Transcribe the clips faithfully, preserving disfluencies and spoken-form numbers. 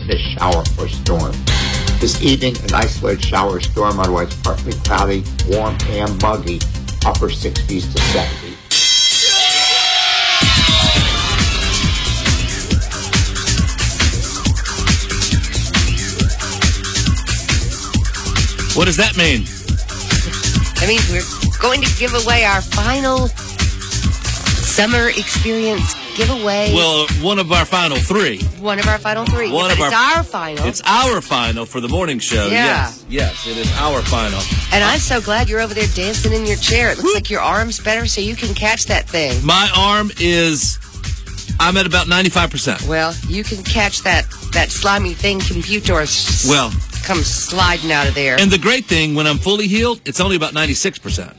a shower or storm. This evening, an isolated shower or storm, otherwise partly cloudy, warm, and muggy, upper sixties to seventy. What does that mean? That means we're going to give away our final summer experience giveaway. Well, one of our final three. One of our final three. One yeah, of it's our, our final. It's our final for the morning show. Yeah. Yes, yes, it is our final. And I'm so glad you're over there dancing in your chair. It looks like your arm's better so you can catch that thing. My arm is, I'm at about ninety-five percent. Well, you can catch that, that slimy thing computer s- Well, come sliding out of there. and the great thing, when I'm fully healed, it's only about ninety-six percent.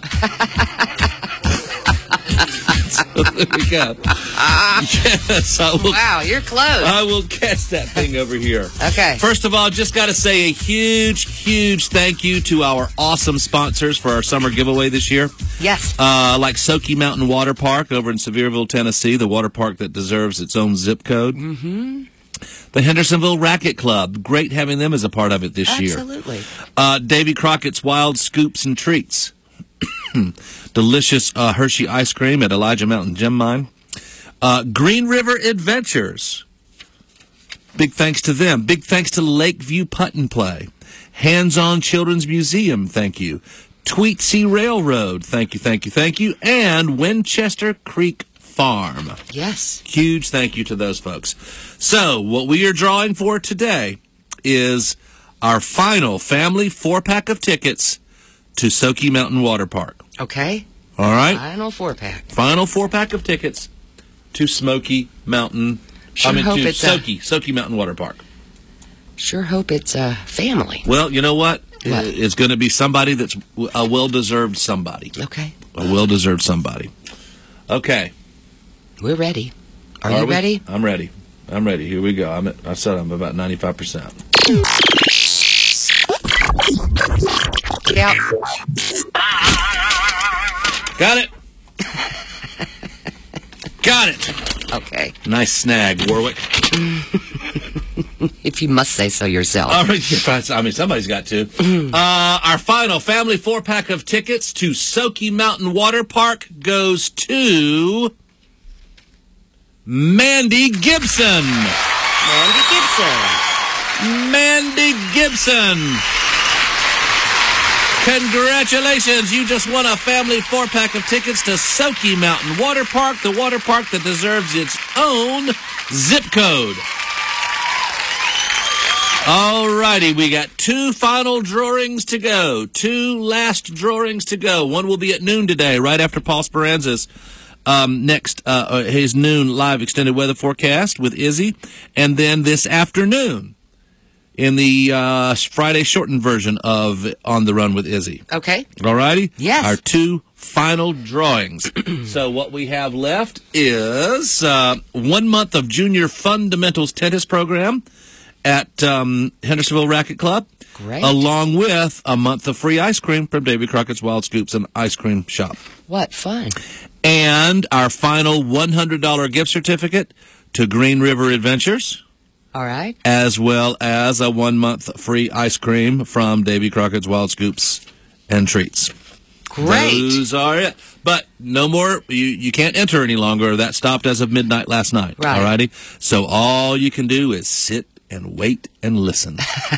So there we go. Yes, I will, wow, you're close. I will catch that thing over here. Okay. First of all, just got to say a huge, huge thank you to our awesome sponsors for our summer giveaway this year. Yes. Uh, like Soaky Mountain Water Park over in Sevierville, Tennessee, the water park that deserves its own zip code. Mm-hmm. The Hendersonville Racket Club. Great having them as a part of it this year. Absolutely. Uh, Davy Crockett's Wild Scoops and Treats. Delicious uh, Hershey ice cream at Elijah Mountain Gem Mine. Uh, Green River Adventures. Big thanks to them. Big thanks to Lakeview Putt and Play. Hands-On Children's Museum, thank you. Tweetsea Railroad, thank you, thank you, thank you. And Winchester Creek Farm. Yes. Huge thank you to those folks. So, what we are drawing for today is our final family four-pack of tickets to Soaky Mountain Water Park. Okay. All right? Final four-pack. Final four-pack of tickets to Smoky Mountain. Sure I mean, hope to it's Soaky, Soaky Mountain Water Park. Sure hope it's a family. Well, you know what? What? It's going to be somebody that's a well-deserved somebody. Okay. A well-deserved somebody. Okay. We're ready. Are, Are you we? ready? I'm ready. I'm ready. Here we go. I'm at, I said I'm about ninety-five percent. Get out. Got it. Got it. Okay. Nice snag, Warwick. If you must say so yourself. All right. I mean, somebody's got to. Uh, our final family four-pack of tickets to Soaky Mountain Water Park goes to Mandy Gibson. Mandy Gibson. Mandy Gibson. Congratulations. You just won a family four-pack of tickets to Soaky Mountain Water Park, the water park that deserves its own zip code. All righty, we got two final drawings to go. Two last drawings to go. One will be at noon today, right after Paul Speranza's um, next, uh, his noon live extended weather forecast with Izzy. And then this afternoon in the uh, Friday shortened version of On the Run with Izzy. Okay. All righty? Yes. Our two final drawings. So what we have left is uh, one month of Junior Fundamentals Tennis Program at um, Hendersonville Racket Club. Great. Along with a month of free ice cream from Davy Crockett's Wild Scoops and Ice Cream Shop. What fun. And our final one hundred dollars gift certificate to Green River Adventures. All right. As well as a one-month free ice cream from Davy Crockett's Wild Scoops and Treats. Great. Those are it. But no more, you, you can't enter any longer. That stopped as of midnight last night. Right. All righty? So all you can do is sit and wait and listen.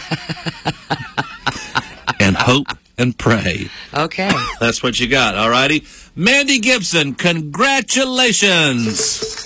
And hope and pray. Okay. That's what you got, all righty? Mandy Gibson, congratulations.